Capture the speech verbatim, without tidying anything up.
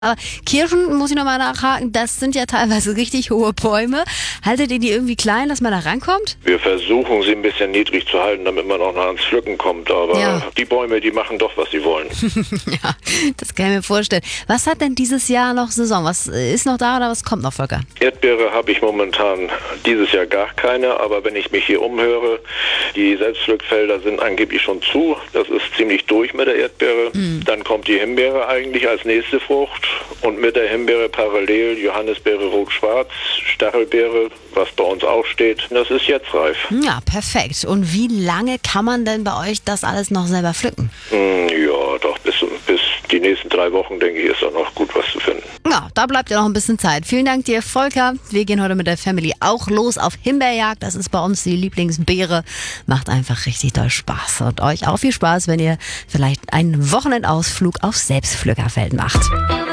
Aber Kirschen, muss ich nochmal nachhaken, das sind ja teilweise richtig hohe Bäume. Haltet ihr die irgendwie klein, dass man da rankommt? Wir versuchen sie ein bisschen niedrig zu halten, damit man auch noch ans Pflücken kommt. Aber ja. Die Bäume, die machen doch, was sie wollen. Ja, das kann ich mir vorstellen. Was hat denn dieses Jahr noch Saison? Was ist noch da oder was kommt noch, Volker? Erdbeere habe ich momentan dieses Jahr gar keine. Aber wenn ich mich hier umhöre, die Selbstpflückfelder sind angeblich schon zu. Das ist ziemlich durch mit der Erdbeere. Mhm. Dann kommt die Himbeere eigentlich als nächste Frucht. Und mit der Himbeere parallel Johannisbeere rot-schwarz, Stachelbeere, was bei uns auch steht. Das ist jetzt reif. Ja, perfekt. Und wie lange kann man denn bei euch das alles noch selber pflücken? Mm, ja, doch bis, bis die nächsten drei Wochen, denke ich, ist da noch gut was zu finden. Ja, da bleibt ja noch ein bisschen Zeit. Vielen Dank dir, Volker. Wir gehen heute mit der Family auch los auf Himbeerjagd. Das ist bei uns die Lieblingsbeere. Macht einfach richtig doll Spaß. Und euch auch viel Spaß, wenn ihr vielleicht einen Wochenendausflug auf Selbstpflückerfeld macht.